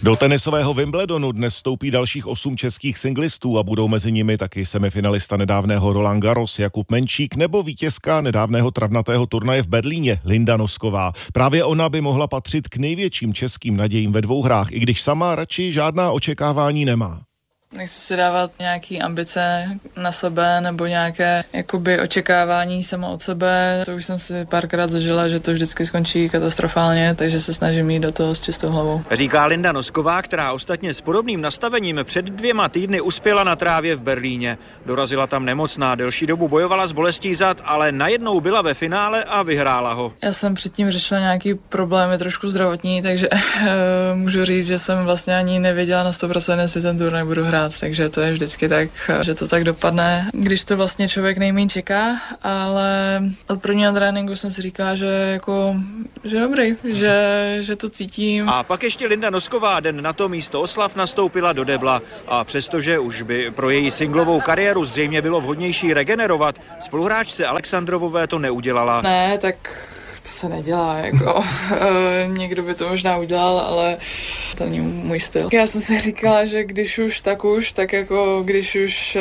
Do tenisového Wimbledonu dnes vstoupí dalších 8 českých singlistů a budou mezi nimi taky semifinalista nedávného Roland Garros Jakub Menčík nebo vítězka nedávného travnatého turnaje v Berlíně Linda Nosková. Právě ona by mohla patřit k největším českým nadějím ve dvouhrách, i když sama radši žádná očekávání nemá. Nechci si dávat nějaký ambice na sebe nebo nějaké jakoby očekávání sama od sebe. To už jsem si párkrát zažila, že to vždycky skončí katastrofálně, takže se snažím jít do toho s čistou hlavou. Říká Linda Nosková, která ostatně s podobným nastavením před 2 týdny uspěla na trávě v Berlíně. Dorazila tam nemocná, delší dobu bojovala s bolestí zad, ale najednou byla ve finále a vyhrála ho. Já jsem předtím řešila nějaký problémy trošku zdravotní, takže můžu říct, že jsem vlastně ani nevěděla na 100%, jestli ten turnaj budu hrát. Takže to je vždycky tak, že to tak dopadne, když to vlastně člověk nejméně čeká, ale od prvního tréninku jsem si říkala, že dobrý, že to cítím. A pak ještě Linda Nosková den na to místo oslav nastoupila do debla a přestože už by pro její singlovou kariéru zřejmě bylo vhodnější regenerovat, spoluhráčce Alexandrovové to neudělala. Ne, tak to se nedělá, někdo by to možná udělal, ale to není můj styl. Já jsem si říkala, že když už, tak jako když už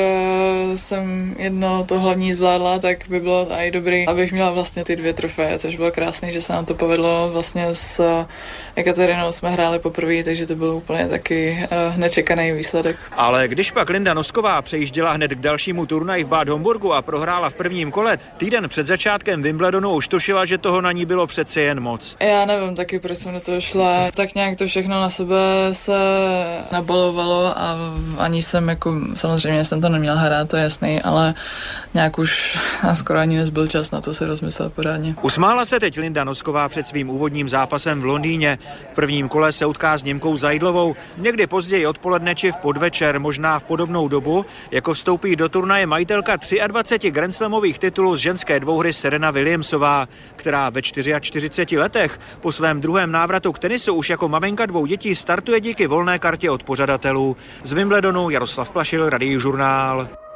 jsem jedno to hlavní zvládla, tak by bylo i dobrý, abych měla vlastně ty 2 trofeje, což bylo krásný, že se nám to povedlo. Vlastně s Ekaterinou jsme hráli poprvé, takže to byl úplně taky nečekaný výsledek. Ale když pak Linda Nosková přejížděla hned k dalšímu turnaji v Bad Homburgu a prohrála v prvním kole, týden před začátkem Wimbledonu už tušila, že toho na ní bylo přece jen moc. Já nevím taky, proč jsem do toho šla. Tak nějak to všechno na sebe se nabalovalo a ani jsem samozřejmě jsem to neměla hrát, to je jasný, ale nějak už skoro ani nezbyl čas na to se rozmyslet pořádně. Usmála se teď Linda Nosková před svým úvodním zápasem v Londýně. V prvním kole se utká s Němkou Zajdlovou. Někdy později odpoledne či v podvečer, možná v podobnou dobu, jako vstoupí do turnaje majitelka 23 grandslamových titulů z ženské dvouhry Serena Williamsová, která ve 44 letech po svém druhém návratu k tenisu už jako maminka 2 dětí startuje díky volné kartě od pořadatelů. Z Wimbledonu Jaroslav Plašil, Radiožurnál.